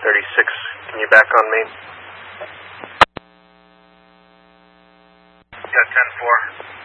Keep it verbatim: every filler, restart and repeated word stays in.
thirty-six, can you back on me? Yeah, ten four.